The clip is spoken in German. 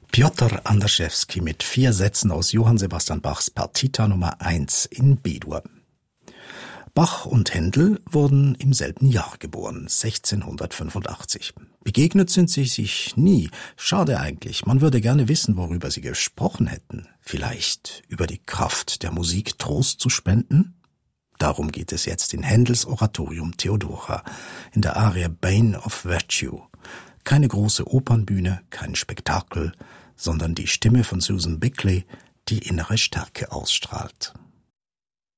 Piotr Andraszewski mit 4 Sätzen aus Johann Sebastian Bachs Partita Nummer 1 in B-Dur. Bach und Händel wurden im selben Jahr geboren, 1685. Begegnet sind sie sich nie. Schade eigentlich, man würde gerne wissen, worüber sie gesprochen hätten. Vielleicht über die Kraft der Musik Trost zu spenden? Darum geht es jetzt in Händels Oratorium Theodora, in der Arie Bane of Virtue. Keine große Opernbühne, kein Spektakel, sondern die Stimme von Susan Bickley, die innere Stärke ausstrahlt.